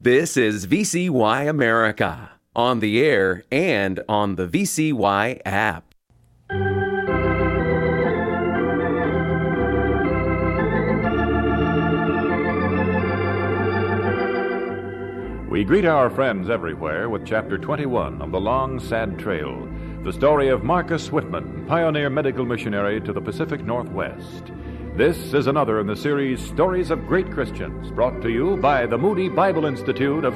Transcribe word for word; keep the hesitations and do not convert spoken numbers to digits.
This is V C Y America, on the air and on the V C Y app. We greet our friends everywhere with Chapter twenty-one of The Long, Sad Trail, the story of Marcus Whitman, pioneer medical missionary to the Pacific Northwest. This is another in the series Stories of Great Christians, brought to you by the Moody Bible Institute of